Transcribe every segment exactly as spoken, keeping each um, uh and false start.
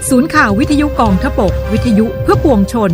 ศูนย์ข่าววิทยุกองทพบกวิทยุเพื่อปวงชน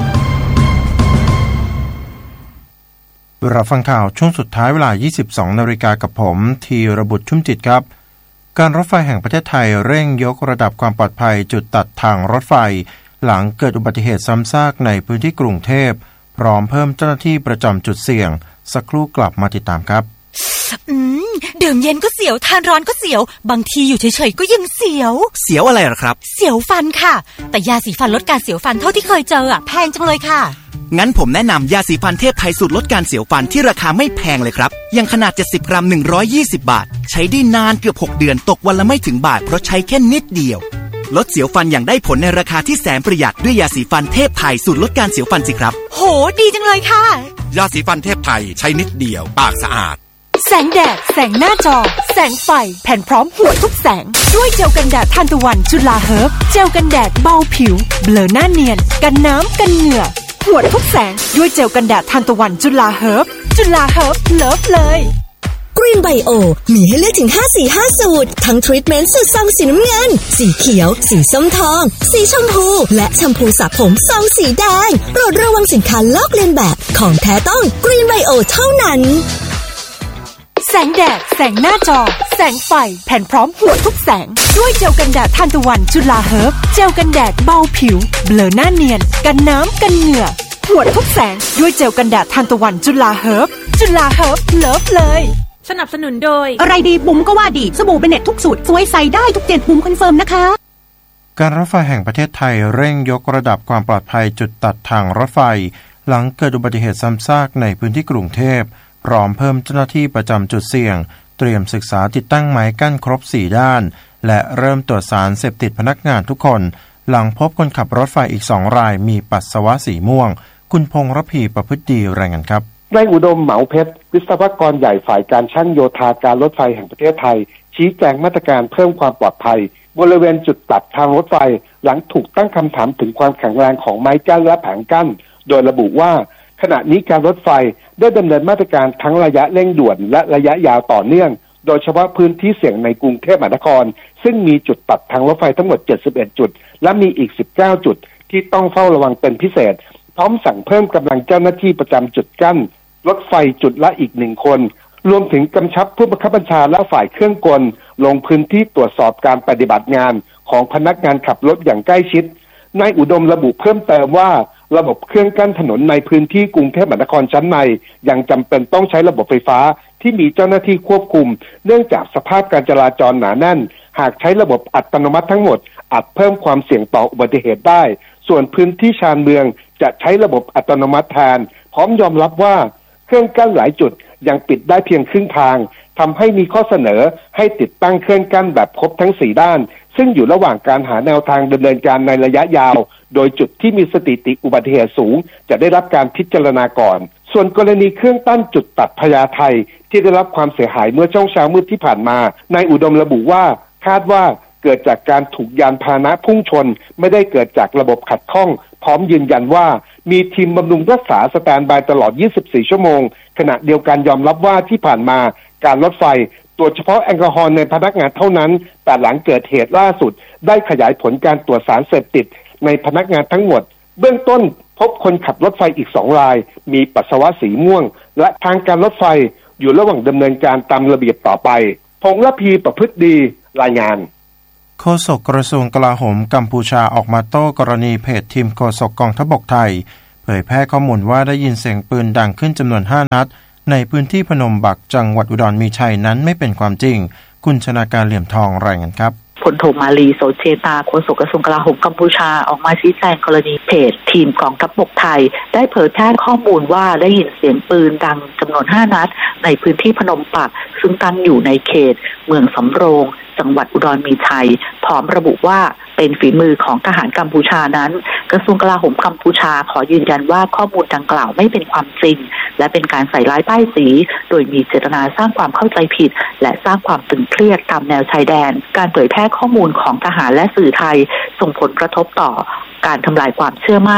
รับฟังข่าวช่วงสุดท้ายเวลา ยี่สิบสองนาฬิกา กับผมธีรบุตรชุ่มจิตครับการรถไฟแห่งประเทศไทยเร่งยกระดับความปลอดภัยจุดตัดทางรถไฟหลังเกิดอุบัติเหตุซ้ำซากในพื้นที่กรุงเทพพร้อมเพิ่มเจ้าหน้าที่ประจำจุดเสี่ยงสักครู่กลับมาติดตามครับอืมดื่มเย็นก็เสียวทานร้อนก็เสียวบางทีอยู่เฉยๆก็ยังเสียวเสียวอะไรล่ะครับเสียวฟันค่ะแต่ยาสีฟันลดการเสียวฟันเท่าที่เคยเจออ่ะแพงจังเลยค่ะงั้นผมแนะนำยาสีฟันเทพไทยสูตรลดการเสียวฟันที่ราคาไม่แพงเลยครับอย่างขนาดเจ็ดสิบกรัมหนึ่งร้อยยี่สิบบาทใช้ได้นานเกือบหกเดือนตกวันละไม่ถึงบาทเพราะใช้แค่นิดเดียวลดเสียวฟันอย่างได้ผลในราคาที่แสนประหยัดด้วยยาสีฟันเทพไทยสูตรลดการเสียวฟันสิครับโหดีจังเลยค่ะยาสีฟันเทพไทยใช้นิดเดียวปากสะอาดแสงแดดแสงหน้าจอแสงไฟแผ่นพร้อมหัวทุกแสงด้วยเจลกันแดดทานตะวันจุฬาเฮิร์บเจลกันแดดเบาผิวเบลอหน้าเนียนกันน้ำกันเหงื่อหัวทุกแสงด้วยเจลกันแดดทานตะวันจุฬาเฮิร์บจุฬาเฮิร์บเลิฟเลยกรีนไบโอมีให้เลือกถึงห้าสีห้าสูตรทั้งทรีทเมนต์สูตรซองสีน้ำเงินสีเขียวสีส้มทองสีชมพูและแชมพูสระผมซองสีแดงโปรดระวังสินค้าลอกเลียนแบบของแท้ต้องกรีนไบโอเท่านั้นแสงแดดแสงหน้าจอแสงไฟแผ่นพร้อมหัวทุกแสงด้วยเจลกันแดดทานตะวันจุฬาเฮิร์บเจลกันแดดเบาผิวเบลอหน้าเนียนกันน้ำกันเหงื่อหัวทุกแสงด้วยเจลกันแดดทานตะวันจุฬาเฮิร์บจุฬาเฮิร์บเลิฟเลยสนับสนุนโดยอะไรดีบุ๋มก็ว่าดีสบู่เบเน็ตทุกสูตรสวยใสได้ทุกเจ็ดบุ๋มคอนเฟิร์มนะคะการรถไฟแห่งประเทศไทยเร่งยกระดับความปลอดภัยจุดตัดทางรถไฟหลังเกิดอุบัติเหตุซ้ำซากในพื้นที่กรุงเทพพร้อมเพิ่มเจ้าหน้าที่ประจำจุดเสี่ยงเตรียมศึกษาติดตั้งไม้กั้นครบสี่ด้านและเริ่มตรวจสารเสพติดพนักงานทุกคนหลังพบคนขับรถไฟอีกสองรายมีปัสสาวะสีม่วงคุณพงษ์ระพีประพฤติดีรายงานครับนายอุดมเหมาเพชรวิศวกรใหญ่ฝ่ายการช่างโยธาการรถไฟแห่งประเทศไทยชี้แจงมาตรการเพิ่มความปลอดภัยบริเวณจุดตัดทางรถไฟหลังถูกตั้งคำถามถึงความแข็งแรงของไม้กั้นและแผงกั้นโดยระบุว่าขณะนี้การรถไฟได้ดำเนินมาตรการทั้งระยะเร่งด่วนและระยะยาวต่อเนื่องโดยเฉพาะพื้นที่เสี่ยงในกรุงเทพมหานครซึ่งมีจุดตัดทางรถไฟทั้งหมดเจ็ดสิบเอ็ดจุดและมีอีกสิบเก้าจุดที่ต้องเฝ้าระวังเป็นพิเศษพร้อมสั่งเพิ่มกำลังเจ้าหน้าที่ประจำจุดกั้นรถไฟจุดละอีกหนึ่งคนรวมถึงกำชับผู้บังคับบัญชาและฝ่ายเครื่องกลลงพื้นที่ตรวจสอบการปฏิบัติงานของพนักงานขับรถอย่างใกล้ชิดนายอุดมระบุเพิ่มเติมว่าระบบเครื่องกั้นถนนในพื้นที่กรุงเทพมหานครชั้นในยังจำเป็นต้องใช้ระบบไฟฟ้าที่มีเจ้าหน้าที่ควบคุมเนื่องจากสภาพการจราจรหนาแน่นหากใช้ระบบอัตโนมัติทั้งหมดอาจเพิ่มความเสี่ยงต่ออุบัติเหตุได้ส่วนพื้นที่ชานเมืองจะใช้ระบบอัตโนมัติแทนพร้อมยอมรับว่าเครื่องกั้นหลายจุดยังปิดได้เพียงครึ่งทางทำให้มีข้อเสนอให้ติดตั้งเครื่องกั้นแบบครบทั้งสี่ด้านซึ่งอยู่ระหว่างการหาแนวทางดำเนินการในระยะยาวโดยจุดที่มีสถิติอุบัติเหตุสูงจะได้รับการพิจารณาก่อนส่วนกรณีเครื่องตั้นจุดตัดพญาไทที่ได้รับความเสียหายเมื่อช่วงเช้ามืดที่ผ่านมานายอุดมระบุว่าคาดว่าเกิดจากการถูกยานพาหนะพุ่งชนไม่ได้เกิดจากระบบขัดข้องพร้อมยืนยันว่ามีทีมบำรุงรักษาสแตนด์บายตลอดยี่สิบสี่ชั่วโมงขณะเดียวกันยอมรับว่าที่ผ่านมาการรถไฟตรวจเฉพาะแอลกอฮอล์ในพนักงานเท่านั้นแต่หลังเกิดเหตุล่าสุดได้ขยายผลการตรวจสารเสพติดในพนักงานทั้งหมดเบื้องต้นพบคนขับรถไฟอีกสองรายมีปัสสาวะสีม่วงและทางการรถไฟอยู่ระหว่างดำเนินการตามระเบียบต่อไปพงษ์ระพีประพฤติดีรายงานโฆษกกระทรวงกลาโหมกัมพูชาออกมาโต้กรณีเพจทีมโฆษกกองทัพบกไทยเผยแพร่ข้อมูลว่าได้ยินเสียงปืนดังขึ้นจำนวนห้านัดในพื้นที่พนมบักจังหวัดอุดรมีชัยนั้นไม่เป็นความจริงคุณชนาการเหลี่ยมทองรายงานครับพลโทมาลีโสเชตาโฆษกกระทรวงกลาโหมกัมพูชาออกมาชี้แจงกรณีเพจทีมกองทัพบกไทยได้เผยแพร่ข้อมูลว่าได้ยินเสียงปืนดังจำนวนห้านัดในพื้นที่พนมปักซึ่งตั้งอยู่ในเขตเมืองสำโรงจังหวัดอุดรมีชัยพร้อมระบุว่าเป็นฝีมือของทหารกัมพูชานั้นกระทรวงกลาโหมกัมพูชาขอยืนยันว่าข้อมูลดังกล่าวไม่เป็นความจริงและเป็นการใส่ร้ายป้ายสีโดยมีเจตนาสร้างความเข้าใจผิดและสร้างความตึงเครียดตามแนวชายแดนการเผยแพร่ข้อมูลของทหารและสื่อไทยส่งผลกระทบต่อการทำลายความเชื่อมั่น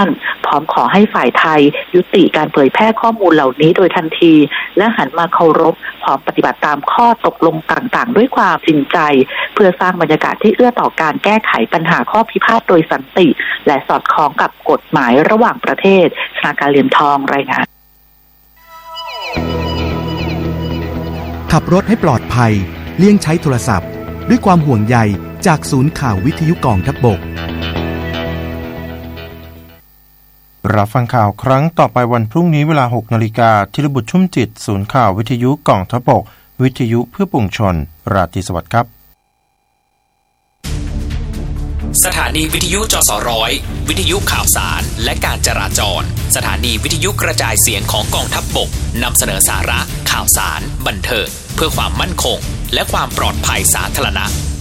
พร้อมขอให้ฝ่ายไทยยุติการเผยแพร่ข้อมูลเหล่านี้โดยทันทีและหันมาเคารพพร้อมปฏิบัติตามข้อตกลงต่างๆด้วยความจริงใจเพื่อสร้างบรรยากาศที่เอื้อต่อการแก้ไขปัญหาข้อพิพาทโดยสันติและสอดคล้องกับกฎหมายระหว่างประเทศธนาคารเหรียญทองรายงานขับรถให้ปลอดภัยเลี่ยงใช้โทรศัพท์ด้วยความห่วงใยจากศูนย์ข่าววิทยุกองทัพบกรับฟังข่าวครั้งต่อไปวันพรุ่งนี้เวลา หกนาฬิกา ธีรบุตรชุ่มจิตศูนย์ข่าววิทยุกองทัพบกวิทยุเพื่อปวงชนราตรีสวัสดิ์ครับสถานีวิทยุจสร้อยวิทยุข่าวสารและการจราจรสถานีวิทยุกระจายเสียงของกองทัพบกนำเสนอสาระข่าวสารบันเทิงเพื่อความมั่นคงและความปลอดภัยสาธารณะ